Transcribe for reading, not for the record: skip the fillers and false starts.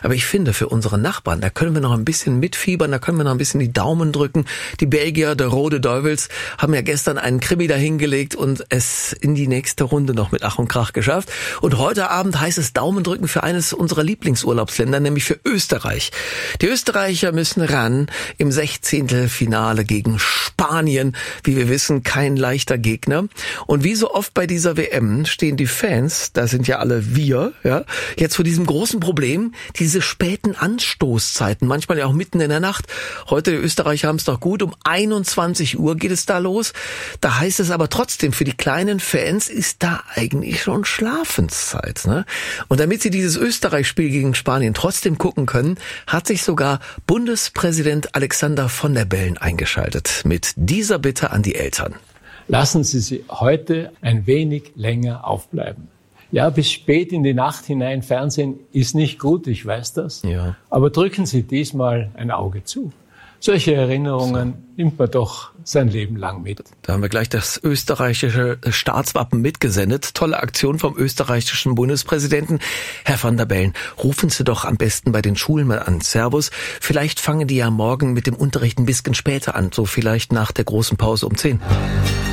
Aber ich finde, für unsere Nachbarn, da können wir noch ein bisschen mitfiebern, da können wir noch ein bisschen die Daumen drücken. Die Belgier, der Rode Duivels, haben ja gestern einen Krimi dahingelegt und es in die nächste Runde noch mit Ach und Krach geschafft. Und heute Abend heißt es Daumen drücken für eines unserer Lieblingsurlaubsländer, nämlich für Österreich. Die Österreicher müssen ran im 16. Finale gegen Spanien. Wie wir wissen, kein leichter Gegner. Und wie so oft bei dieser WM stehen die Fans, da sind ja alle wir, ja, jetzt vor diesem großen Problem, diese späten Anstoßzeiten, manchmal ja auch mitten in der Nacht. Heute, die Österreicher haben es doch gut, um 21 Uhr geht es da los. Da heißt es aber trotzdem, für die kleinen Fans ist da eigentlich schon Schlafenszeit, ne? Und damit sie dieses Österreich-Spiel gegen Spanien trotzdem gucken können, hat sich sogar Bundespräsident Alexander von der Bellen eingeschaltet mit dieser Bitte an die Eltern. Lassen Sie sie heute ein wenig länger aufbleiben. Ja, bis spät in die Nacht hinein Fernsehen ist nicht gut, ich weiß das. Ja. Aber drücken Sie diesmal ein Auge zu. Solche Erinnerungen nimmt man doch sein Leben lang mit. Da haben wir gleich das österreichische Staatswappen mitgesendet. Tolle Aktion vom österreichischen Bundespräsidenten. Herr van der Bellen, rufen Sie doch am besten bei den Schulen mal an. Servus. Vielleicht fangen die ja morgen mit dem Unterricht ein bisschen später an. So vielleicht nach der großen Pause um 10.